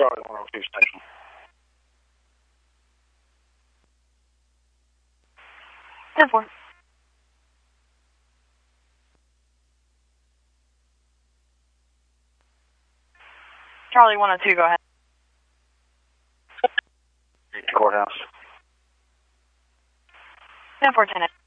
Charlie 102 station. Ten four. Charlie 102, go ahead. Courthouse. 10-4, 10.